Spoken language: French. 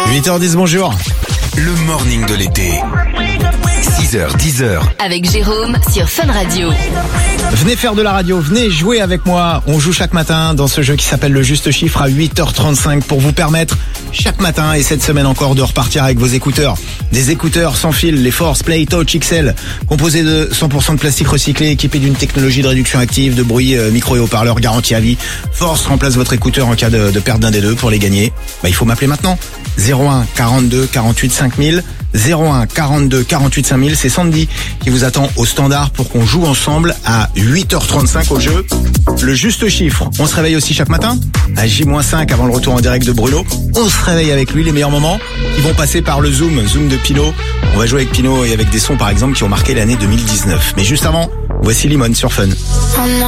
8h10, bonjour. Le morning de l'été. 6h, 10h. Avec Jérôme sur Fun Radio. Venez faire de la radio, venez jouer avec moi. On joue chaque matin dans ce jeu qui s'appelle le Juste Chiffre à 8h35 pour vous permettre chaque matin et cette semaine encore de repartir avec vos écouteurs. Des écouteurs sans fil, les Force Play Touch XL, composés de 100% de plastique recyclé, équipés d'une technologie de réduction active, de bruit, micro et haut-parleur garantie à vie. Force remplace votre écouteur en cas de perte d'un des deux. Pour les gagner, il faut m'appeler maintenant. 01 42 48 5000. 01 42 48 5000, c'est Sandy qui vous attend au standard pour qu'on joue ensemble à 8h35 au jeu. Le Juste Chiffre, on se réveille aussi chaque matin à J-5 avant le retour en direct de Bruno. On se réveille avec lui, les meilleurs moments. Ils vont passer par le Zoom de Pino. On va jouer avec Pino et avec des sons par exemple qui ont marqué l'année 2019. Mais juste avant, voici Limone sur Fun.